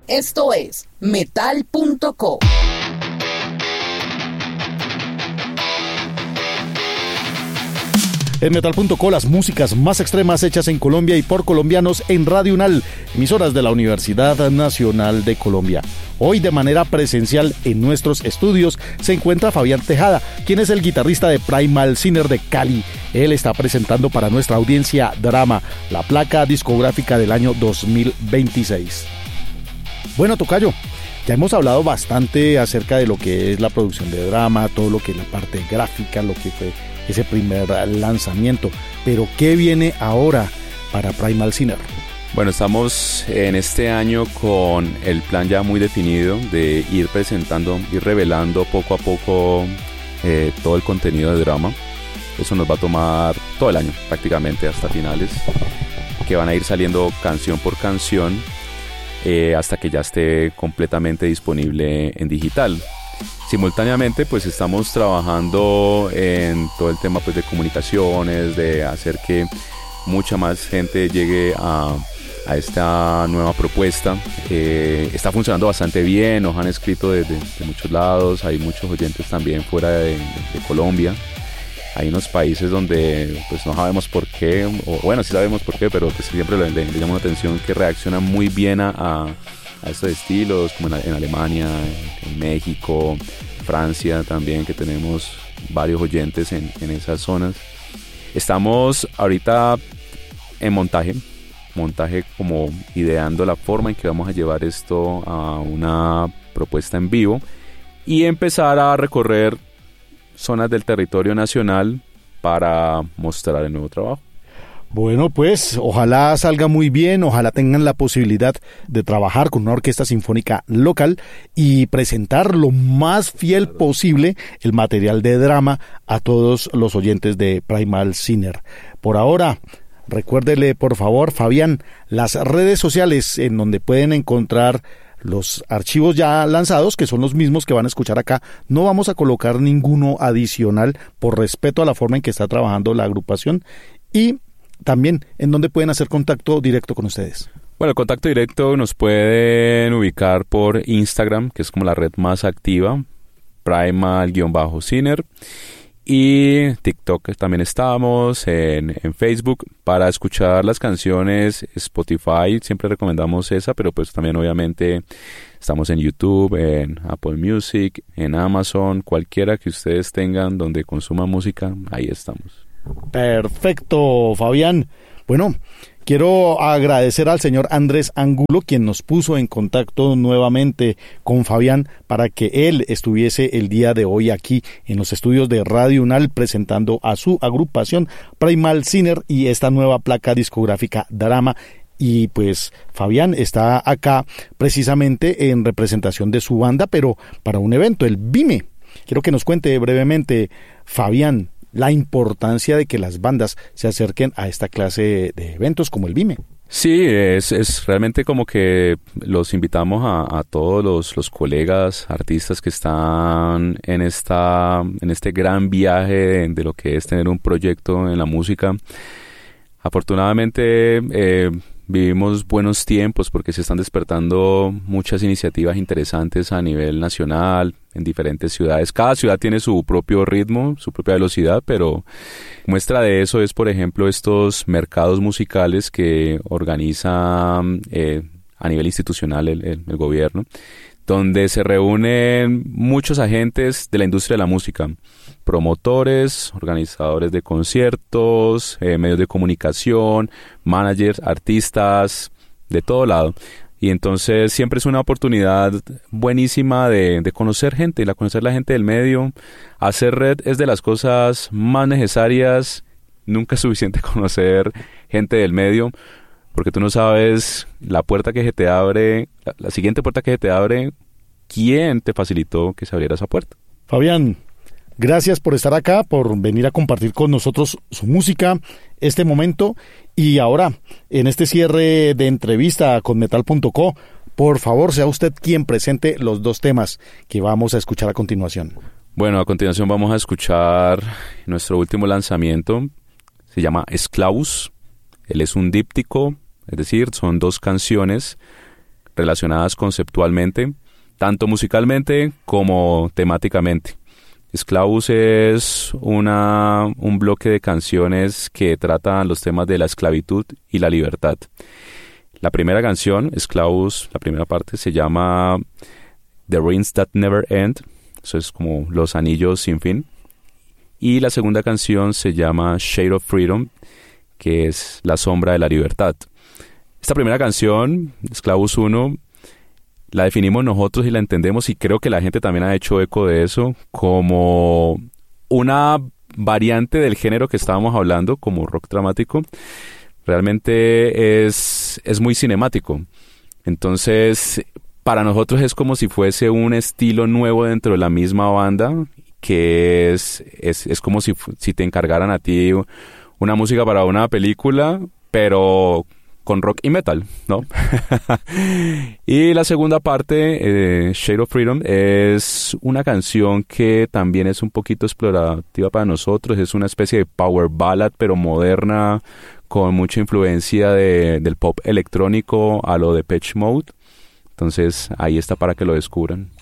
Esto es Metal.co. En Metal.co, las músicas más extremas hechas en Colombia y por colombianos en Radio UNAL, emisoras de la Universidad Nacional de Colombia. Hoy, de manera presencial en nuestros estudios, se encuentra Fabián Tejada, quien es el guitarrista de Primal Sinner de Cali. Él está presentando para nuestra audiencia Drama, la placa discográfica del año 2026. Bueno, tocayo, ya hemos hablado bastante acerca de lo que es la producción de Drama, todo lo que es la parte gráfica, lo que fue ese primer lanzamiento, pero ¿qué viene ahora para Primal Sinner? Bueno, estamos en este año con el plan ya muy definido de ir presentando, ir revelando poco a poco todo el contenido de Drama. Eso nos va a tomar todo el año, prácticamente hasta finales, que van a ir saliendo canción por canción hasta que ya esté completamente disponible en digital. Simultáneamente pues estamos trabajando en todo el tema pues de comunicaciones, de hacer que mucha más gente llegue a esta nueva propuesta. Está funcionando bastante bien, nos han escrito de muchos lados, hay muchos oyentes también fuera de Colombia. Hay unos países donde pues no sabemos por qué, o bueno, sí sabemos por qué, pero pues siempre le llama la atención que reaccionan muy bien a estos estilos, como en Alemania, en México, Francia también, que tenemos varios oyentes en esas zonas. Estamos ahorita en montaje como ideando la forma en que vamos a llevar esto a una propuesta en vivo y empezar a recorrer zonas del territorio nacional para mostrar el nuevo trabajo. Bueno, pues ojalá salga muy bien, ojalá tengan la posibilidad de trabajar con una orquesta sinfónica local y presentar lo más fiel posible el material de Drama a todos los oyentes de Primal Sinner. Por ahora, recuérdele por favor, Fabián, las redes sociales en donde pueden encontrar los archivos ya lanzados, que son los mismos que van a escuchar acá. No vamos a colocar ninguno adicional por respeto a la forma en que está trabajando la agrupación. Y también, ¿en dónde pueden hacer contacto directo con ustedes? Bueno, el contacto directo nos pueden ubicar por Instagram, que es como la red más activa, Primal-Sinner, y TikTok también estamos, en Facebook. Para escuchar las canciones, Spotify, siempre recomendamos esa, pero pues también obviamente estamos en YouTube, en Apple Music, en Amazon, cualquiera que ustedes tengan donde consuman música, ahí estamos. Perfecto, Fabián. Bueno, quiero agradecer al señor Andrés Angulo, quien nos puso en contacto nuevamente con Fabián para que él estuviese el día de hoy aquí en los estudios de Radio UNAL presentando a su agrupación Primal Sinner y esta nueva placa discográfica Drama. Y pues Fabián está acá precisamente en representación de su banda, pero para un evento, el VIME. Quiero que nos cuente brevemente, Fabián, la importancia de que las bandas se acerquen a esta clase de eventos como el VIME. Sí, es realmente como que los invitamos a todos los colegas artistas que están en este gran viaje de lo que es tener un proyecto en la música. Afortunadamente vivimos buenos tiempos porque se están despertando muchas iniciativas interesantes a nivel nacional, en diferentes ciudades. Cada ciudad tiene su propio ritmo, su propia velocidad, pero muestra de eso es, por ejemplo, estos mercados musicales que organiza a nivel institucional el gobierno, donde se reúnen muchos agentes de la industria de la música, promotores, organizadores de conciertos, medios de comunicación, managers, artistas, de todo lado. Y entonces siempre es una oportunidad buenísima de conocer gente, conocer la gente del medio. Hacer red es de las cosas más necesarias. Nunca es suficiente conocer gente del medio, porque tú no sabes la puerta que se te abre, la siguiente puerta que se te abre, quién te facilitó que se abriera esa puerta. Fabián, gracias por estar acá, por venir a compartir con nosotros su música, este momento. Y ahora, en este cierre de entrevista con Metal.co, por favor, sea usted quien presente los dos temas que vamos a escuchar a continuación. Bueno, a continuación vamos a escuchar nuestro último lanzamiento. Se llama Esclavus. Él es un díptico, es decir, son dos canciones relacionadas conceptualmente, tanto musicalmente como temáticamente. Esclavus es un bloque de canciones que tratan los temas de la esclavitud y la libertad. La primera canción, Esclavus, la primera parte, se llama The Rings That Never End. Eso es como los anillos sin fin. Y la segunda canción se llama Shade of Freedom, que es la sombra de la libertad. Esta primera canción, Esclavus 1, la definimos nosotros y la entendemos, y creo que la gente también ha hecho eco de eso, como una variante del género que estábamos hablando, como rock dramático. Realmente es muy cinemático. Entonces, para nosotros es como si fuese un estilo nuevo dentro de la misma banda, que es como si te encargaran a ti una música para una película, pero con rock y metal, ¿no? Y la segunda parte, Shade of Freedom, es una canción que también es un poquito explorativa para nosotros. Es una especie de power ballad, pero moderna, con mucha influencia del pop electrónico a lo de Depeche Mode. Entonces, ahí está para que lo descubran.